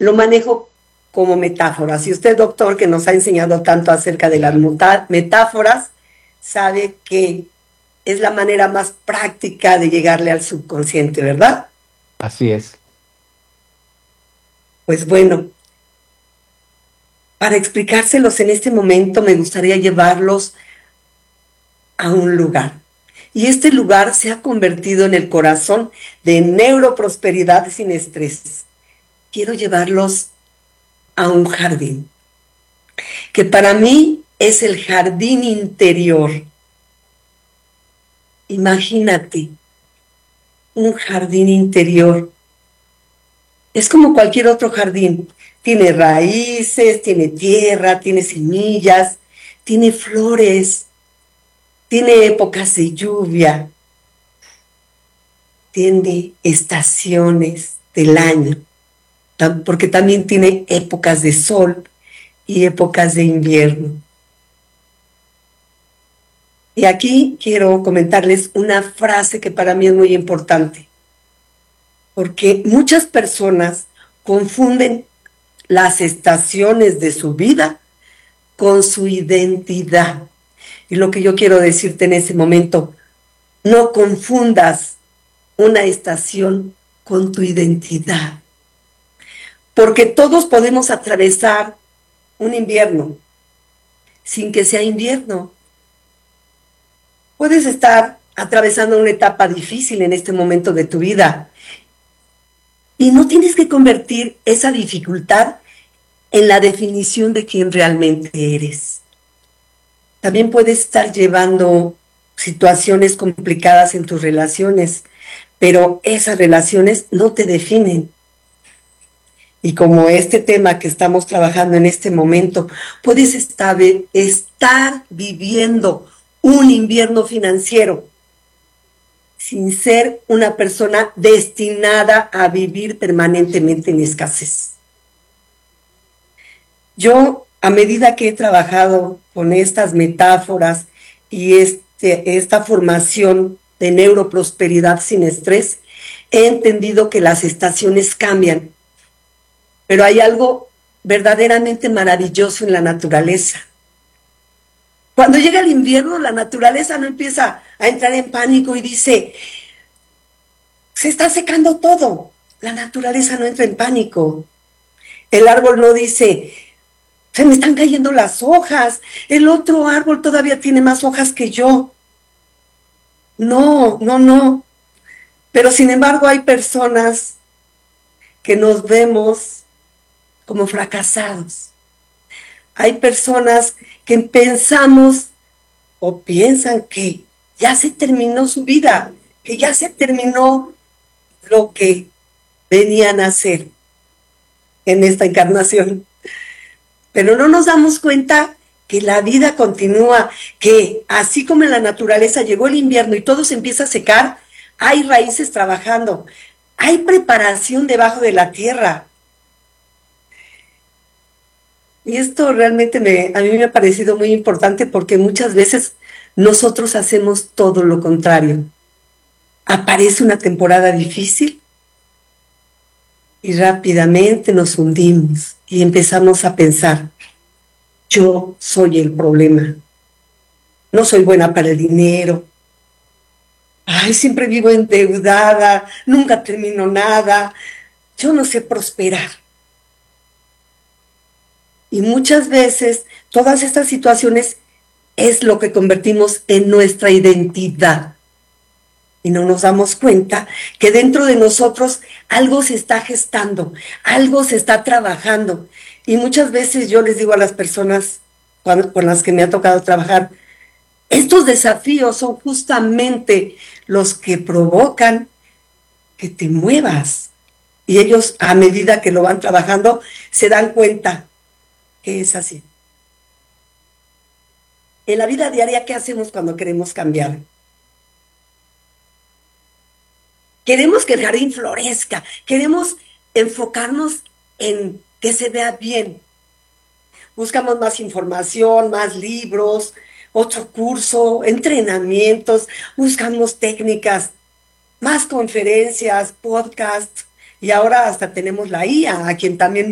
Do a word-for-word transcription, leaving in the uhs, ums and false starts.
lo manejo como metáforas. Y usted, doctor, que nos ha enseñado tanto acerca de las metáforas, sabe que es la manera más práctica de llegarle al subconsciente, ¿verdad? Así es. Pues bueno, para explicárselos en este momento me gustaría llevarlos a un lugar. Y este lugar se ha convertido en el corazón de Neuroprosperidad sin Estrés. Quiero llevarlos a un jardín, que para mí es el jardín interior. Imagínate, un jardín interior. Es como cualquier otro jardín. Tiene raíces, tiene tierra, tiene semillas, tiene flores, tiene épocas de lluvia, tiene estaciones del año, porque también tiene épocas de sol y épocas de invierno. Y aquí quiero comentarles una frase que para mí es muy importante, porque muchas personas confunden las estaciones de su vida con su identidad. Y lo que yo quiero decirte en ese momento, no confundas una estación con tu identidad. Porque todos podemos atravesar un invierno sin que sea invierno. Puedes estar atravesando una etapa difícil en este momento de tu vida y no tienes que convertir esa dificultad en la definición de quién realmente eres. También puedes estar llevando situaciones complicadas en tus relaciones, pero esas relaciones no te definen. Y como este tema que estamos trabajando en este momento, puedes estar, estar viviendo un invierno financiero sin ser una persona destinada a vivir permanentemente en escasez. Yo, a medida que he trabajado con estas metáforas y este, esta formación de neuroprosperidad sin estrés, he entendido que las estaciones cambian, pero hay algo verdaderamente maravilloso en la naturaleza. Cuando llega el invierno, la naturaleza no empieza a entrar en pánico y dice, se está secando todo. La naturaleza no entra en pánico. El árbol no dice, se me están cayendo las hojas, el otro árbol todavía tiene más hojas que yo. No, no, no. Pero sin embargo hay personas que nos vemos como fracasados. Hay personas que pensamos o piensan que ya se terminó su vida, que ya se terminó lo que venían a hacer en esta encarnación. Pero no nos damos cuenta que la vida continúa, que así como en la naturaleza llegó el invierno y todo se empieza a secar, hay raíces trabajando, hay preparación debajo de la tierra. Y esto realmente me, a mí me ha parecido muy importante porque muchas veces nosotros hacemos todo lo contrario. Aparece una temporada difícil y rápidamente nos hundimos y empezamos a pensar, yo soy el problema, no soy buena para el dinero, ay, siempre vivo endeudada, nunca termino nada, yo no sé prosperar. Y muchas veces todas estas situaciones es lo que convertimos en nuestra identidad. Y no nos damos cuenta que dentro de nosotros algo se está gestando, algo se está trabajando. Y muchas veces yo les digo a las personas con, con las que me ha tocado trabajar, estos desafíos son justamente los que provocan que te muevas. Y ellos, a medida que lo van trabajando, se dan cuenta que es así. En la vida diaria, ¿qué hacemos cuando queremos cambiar? Queremos que el jardín florezca, queremos enfocarnos en que se vea bien. Buscamos más información, más libros, otro curso, entrenamientos, buscamos técnicas, más conferencias, podcasts, y ahora hasta tenemos la I A, a quien también